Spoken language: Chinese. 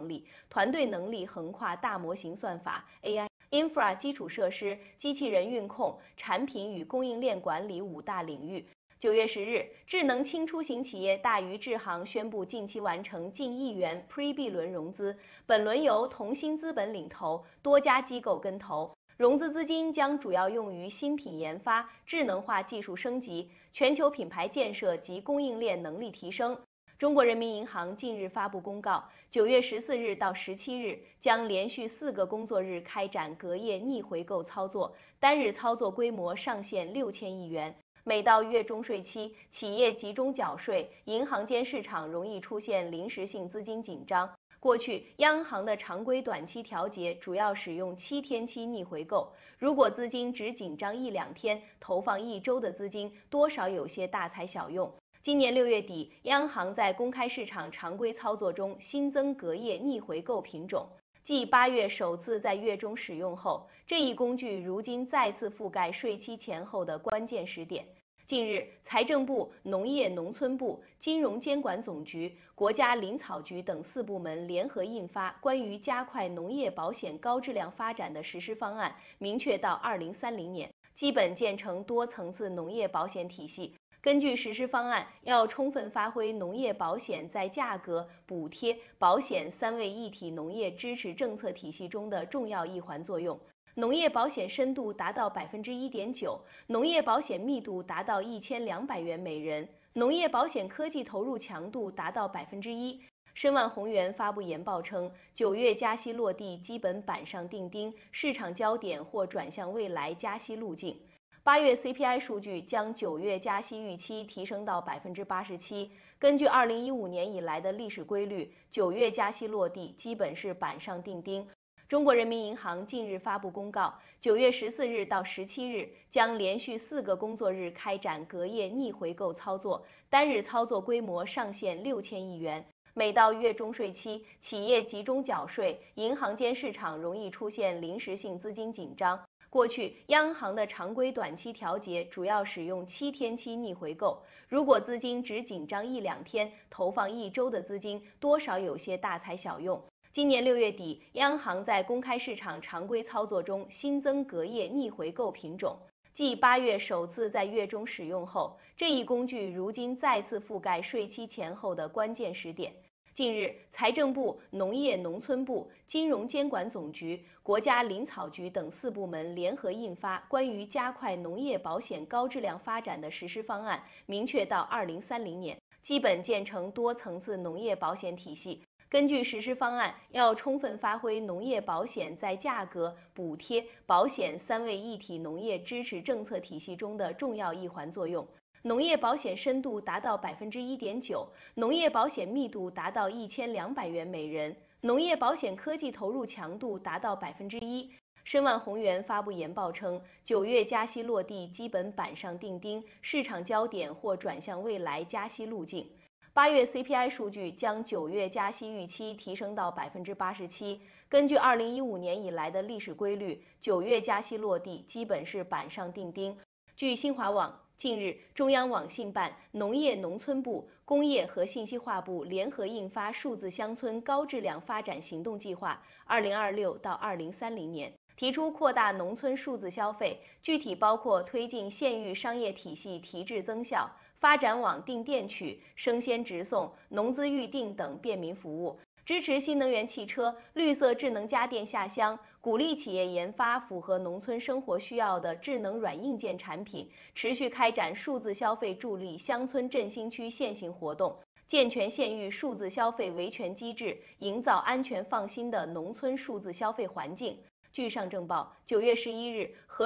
力，团队能力横跨大模型算法、AI、Infra 基础设施、机器人运控、产品与供应链管理5大领域。9月10日，智能轻出行企业大渝智行宣布近期完成近1亿元 Pre-B 轮融资，本轮由同心资本领投，多家机构跟投。融资资金将主要用于新品研发、智能化技术升级、全球品牌建设及供应链能力提升。中国人民银行近日发布公告，9月14日到17日将连续4个工作日开展隔夜逆回购操作，单日操作规模上限6000亿元。每到月中税期，企业集中缴税，银行间市场容易出现临时性资金紧张。过去，央行的常规短期调节主要使用7天期逆回购，如果资金只紧张1-2天，投放1周的资金多少有些大材小用。今年6月底，央行在公开市场常规操作中新增隔夜逆回购品种。继8月首次在月中使用后，这一工具如今再次覆盖税期前后的关键时点。近日，财政部、农业农村部、金融监管总局、国家林草局等4部门联合印发关于加快农业保险高质量发展的实施方案，明确到2030年基本建成多层次农业保险体系。根据实施方案，要充分发挥农业保险在价格、补贴、保险3位一体农业支持政策体系中的重要一环作用。农业保险深度达到1.9%，农业保险密度达到1200元每人，农业保险科技投入强度达到1%。申万宏源发布研报称，9月加息落地基本板上钉钉，市场焦点或转向未来加息路径。8月 CPI 数据将9月加息预期提升到87%。根据2015年以来的历史规律，9月加息落地基本是板上钉钉。中国人民银行近日发布公告，9月14日到17日将连续4个工作日开展隔夜逆回购操作，单日操作规模上限6000亿元。每到月中税期，企业集中缴税，银行间市场容易出现临时性资金紧张。过去，央行的常规短期调节主要使用7天期逆回购，如果资金只紧张1-2天，投放1周的资金多少有些大材小用。今年6月底，央行在公开市场常规操作中新增隔夜逆回购品种。继8月首次在月中使用后，这一工具如今再次覆盖税期前后的关键时点。近日，财政部、农业农村部、金融监管总局、国家林草局等4部门联合印发关于加快农业保险高质量发展的实施方案，明确到2030年基本建成多层次农业保险体系。根据实施方案，要充分发挥农业保险在价格、补贴、保险3位一体农业支持政策体系中的重要一环作用。农业保险深度达到1.9%，农业保险密度达到1200元每人，农业保险科技投入强度达到1%。申万宏源发布研报称，9月加息落地基本板上钉钉，市场焦点或转向未来加息路径。8月 CPI 数据将9月加息预期提升到87%。根据2015年以来的历史规律，9月加息落地基本是板上钉钉。据新华网，近日，中央网信办、农业农村部、工业和信息化部联合印发《数字乡村高质量发展行动计划（2026到2030年）》，提出扩大农村数字消费，具体包括推进县域商业体系提质增效，发展网订电取、生鲜直送、农资预订等便民服务。支持新能源汽车、绿色智能家电下乡，鼓励企业研发符合农村生活需要的智能软硬件产品，持续开展数字消费助力乡村振兴区现行活动，健全县域数字消费维权机制，营造安全放心的农村数字消费环境。据上证报，9月11日，